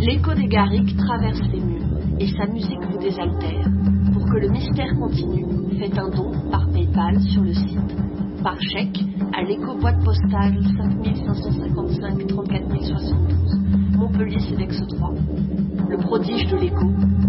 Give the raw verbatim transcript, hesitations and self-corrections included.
L'écho des Garrigues traverse les murs et sa musique vous désaltère. Pour que le mystère continue, faites un don par PayPal sur le site, par chèque à l'écho boîte postale cinq cinq cinq cinq trente-quatre mille soixante-douze, Montpellier Cedex trois. Le prodige de l'écho